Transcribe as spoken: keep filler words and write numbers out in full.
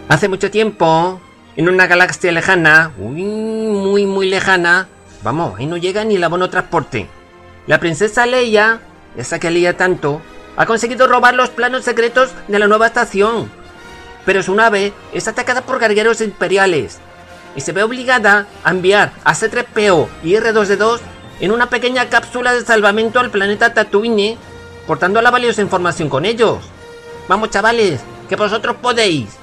Hace mucho tiempo, en una galaxia lejana, uy, muy muy lejana, vamos, ahí no llega ni el abono transporte, la princesa Leia, esa que leía tanto, ha conseguido robar los planos secretos de la nueva estación. Pero su nave es atacada por guerreros imperiales y se ve obligada a enviar a C tres P O y R dos D dos en una pequeña cápsula de salvamento al planeta Tatooine, portando la valiosa información con ellos. Vamos, chavales, que vosotros podéis.